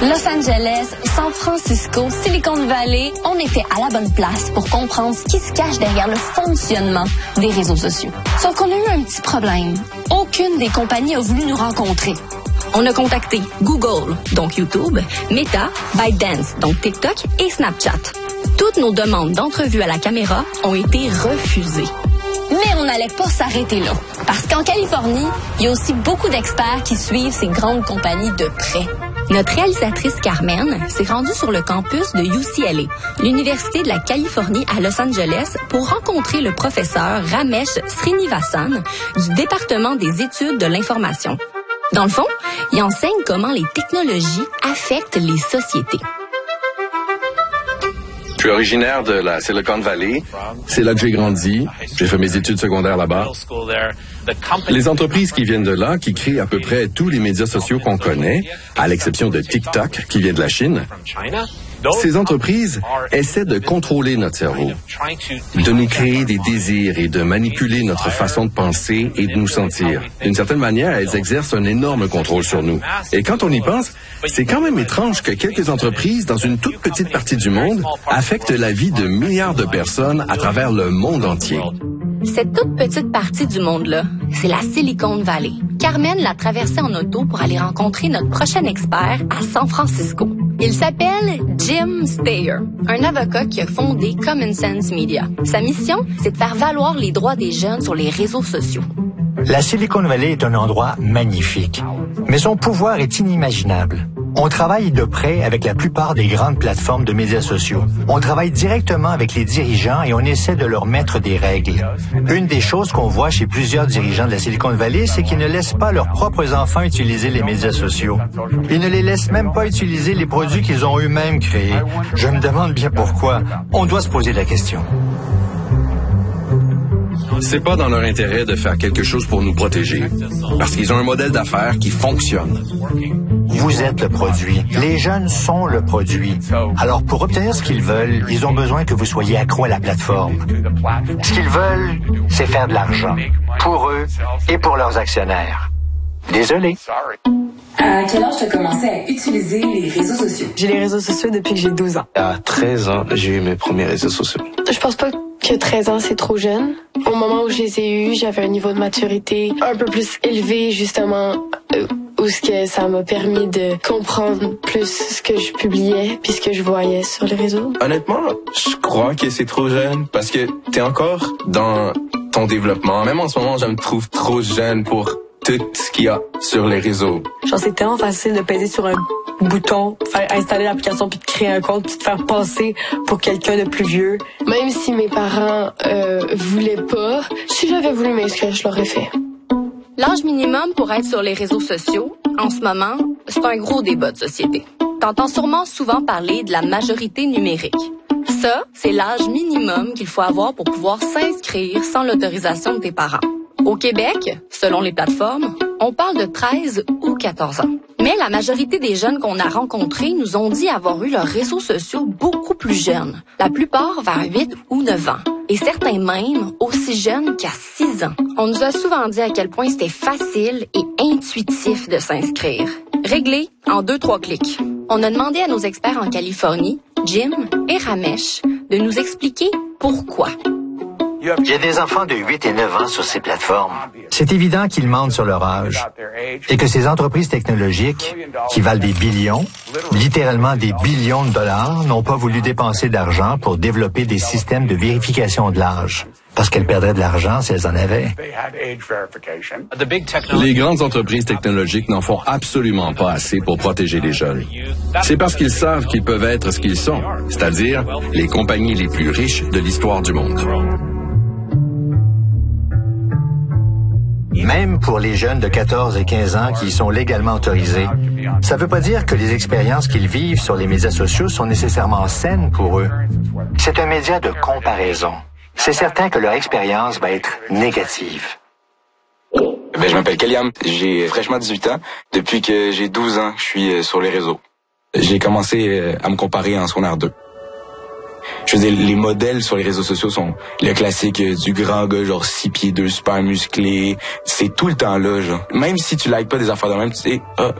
Los Angeles, San Francisco, Silicon Valley, on était à la bonne place pour comprendre ce qui se cache derrière le fonctionnement des réseaux sociaux. Sauf qu'on a eu un petit problème. Aucune des compagnies a voulu nous rencontrer. On a contacté Google, donc YouTube, Meta, ByteDance, donc TikTok et Snapchat. Toutes nos demandes d'entrevue à la caméra ont été refusées. Mais on n'allait pas s'arrêter là. Parce qu'en Californie, il y a aussi beaucoup d'experts qui suivent ces grandes compagnies de près. Notre réalisatrice Carmen s'est rendue sur le campus de UCLA, l'Université de la Californie à Los Angeles, pour rencontrer le professeur Ramesh Srinivasan du département des études de l'information. Dans le fond, il enseigne comment les technologies affectent les sociétés. Je suis originaire de la Silicon Valley. C'est là que j'ai grandi. J'ai fait mes études secondaires là-bas. Les entreprises qui viennent de là, qui créent à peu près tous les médias sociaux qu'on connaît, à l'exception de TikTok, qui vient de la Chine, ces entreprises essaient de contrôler notre cerveau, de nous créer des désirs et de manipuler notre façon de penser et de nous sentir. D'une certaine manière, elles exercent un énorme contrôle sur nous. Et quand on y pense, c'est quand même étrange que quelques entreprises, dans une toute petite partie du monde, affectent la vie de milliards de personnes à travers le monde entier. Cette toute petite partie du monde-là, c'est la Silicon Valley. Carmen l'a traversée en auto pour aller rencontrer notre prochain expert à San Francisco. Il s'appelle Jim Steyer, un avocat qui a fondé Common Sense Media. Sa mission, c'est de faire valoir les droits des jeunes sur les réseaux sociaux. La Silicon Valley est un endroit magnifique, mais son pouvoir est inimaginable. On travaille de près avec la plupart des grandes plateformes de médias sociaux. On travaille directement avec les dirigeants et on essaie de leur mettre des règles. Une des choses qu'on voit chez plusieurs dirigeants de la Silicon Valley, c'est qu'ils ne laissent pas leurs propres enfants utiliser les médias sociaux. Ils ne les laissent même pas utiliser les produits qu'ils ont eux-mêmes créés. Je me demande bien pourquoi. On doit se poser la question. C'est pas dans leur intérêt de faire quelque chose pour nous protéger, parce qu'ils ont un modèle d'affaires qui fonctionne. Vous êtes le produit. Les jeunes sont le produit. Alors, pour obtenir ce qu'ils veulent, ils ont besoin que vous soyez accro à la plateforme. Ce qu'ils veulent, c'est faire de l'argent. Pour eux et pour leurs actionnaires. Désolé. À quel âge tu as commencé à utiliser les réseaux sociaux? J'ai les réseaux sociaux depuis que j'ai 12 ans. À 13 ans, j'ai eu mes premiers réseaux sociaux. Je pense pas que 13 ans, c'est trop jeune. Au moment où je les ai eus, j'avais un niveau de maturité un peu plus élevé, justement, où ce que ça m'a permis de comprendre plus ce que je publiais puis ce que je voyais sur les réseaux. Honnêtement, je crois que c'est trop jeune parce que t'es encore dans ton développement. Même en ce moment, je me trouve trop jeune pour tout ce qu'il y a sur les réseaux. Genre, c'est tellement facile de peser sur un bouton, faire installer l'application puis de créer un compte puis de faire passer pour quelqu'un de plus vieux. Même si mes parents voulaient pas, si j'avais voulu m'inscrire, je l'aurais fait. L'âge minimum pour être sur les réseaux sociaux, en ce moment, c'est un gros débat de société. T'entends sûrement souvent parler de la majorité numérique. Ça, c'est l'âge minimum qu'il faut avoir pour pouvoir s'inscrire sans l'autorisation de tes parents. Au Québec, selon les plateformes, on parle de 13 ou 14 ans. Mais la majorité des jeunes qu'on a rencontrés nous ont dit avoir eu leurs réseaux sociaux beaucoup plus jeunes, la plupart vers 8 ou 9 ans, et certains même aussi jeunes qu'à 6 ans. On nous a souvent dit à quel point c'était facile et intuitif de s'inscrire. Réglé en 2-3 clics. On a demandé à nos experts en Californie, Jim et Ramesh, de nous expliquer pourquoi. Il y a des enfants de 8 et 9 ans sur ces plateformes. C'est évident qu'ils mentent sur leur âge et que ces entreprises technologiques, qui valent des billions, littéralement des billions de dollars, n'ont pas voulu dépenser d'argent pour développer des systèmes de vérification de l'âge. Parce qu'elles perdraient de l'argent si elles en avaient. Les grandes entreprises technologiques n'en font absolument pas assez pour protéger les jeunes. C'est parce qu'ils savent qu'ils peuvent être ce qu'ils sont, c'est-à-dire les compagnies les plus riches de l'histoire du monde. Même pour les jeunes de 14 et 15 ans qui y sont légalement autorisés, ça ne veut pas dire que les expériences qu'ils vivent sur les médias sociaux sont nécessairement saines pour eux. C'est un média de comparaison. C'est certain que leur expérience va être négative. Je m'appelle Kaliam, j'ai fraîchement 18 ans. Depuis que j'ai 12 ans, je suis sur les réseaux. J'ai commencé à me comparer en secondaire 2. Je veux dire, les modèles sur les réseaux sociaux sont le classique du grand gars, genre 6 pieds 2, super musclé. C'est tout le temps là, genre. Même si tu likes pas des affaires de même, tu sais,